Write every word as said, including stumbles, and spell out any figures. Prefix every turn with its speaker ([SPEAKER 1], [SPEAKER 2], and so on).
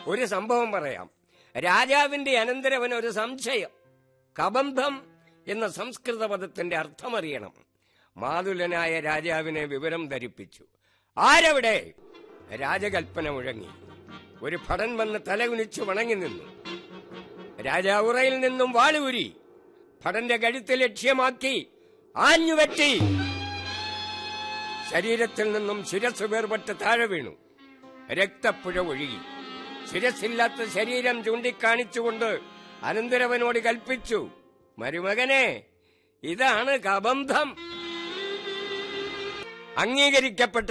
[SPEAKER 1] ഒരു സംഭവം പറയാം. രാജാവിന്റെ അനന്തരവൻ ഒരു സംശയം. കബന്ധം എന്ന സംസ്കൃത പദത്തിന്റെ അർത്ഥമറിയണം. മാതുലനായ രാജാവിനെ വിവരം ധരിപ്പിച്ചു. ആരവിടെ? രാജകൽപ്പന മുഴങ്ങി. ഒരു ഭടൻ വന്ന് തലകുനിച്ചു വണങ്ങി നിന്നു. രാജാവുറയിൽ നിന്നും വാളൂരി ഭടന്റെ കഴുത്ത് ലക്ഷ്യമാക്കി ആഞ്ഞുവെട്ടി. ശരീരത്തിൽ നിന്നും ശിരസ് വേർപെട്ട് താഴെ വീണു. രക്തപ്പുഴ ഒഴുകി. ശിരസില്ലാത്ത ശരീരം ചൂണ്ടിക്കാണിച്ചുകൊണ്ട് അനന്തരവനോട് കൽപ്പിച്ചു, മരുമകനെ, ഇതാണ് കബന്ധം. അംഗീകരിക്കപ്പെട്ട